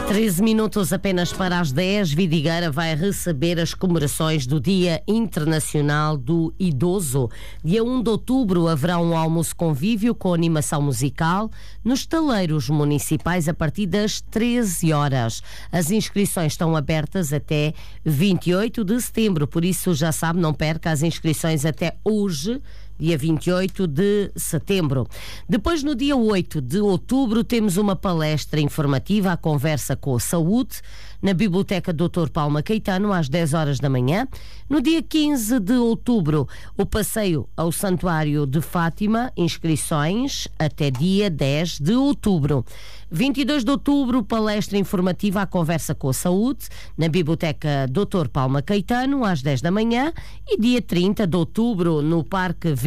13 minutos apenas para as 10, Vidigueira vai receber as comemorações do Dia Internacional do Idoso. Dia 1 de outubro haverá um almoço convívio com animação musical nos estaleiros municipais a partir das 13 horas. As inscrições estão abertas até 28 de setembro, por isso já sabe, não perca as inscrições até hoje, dia 28 de setembro. Depois, no dia 8 de outubro, temos uma palestra informativa, a conversa com a saúde, na Biblioteca Dr. Palma Caetano, às 10 horas da manhã. No dia 15 de outubro, o passeio ao Santuário de Fátima, inscrições até dia 10 de outubro. 22 de outubro, palestra informativa, a conversa com a saúde, na Biblioteca Dr. Palma Caetano, às 10 da manhã. E dia 30 de outubro, no Parque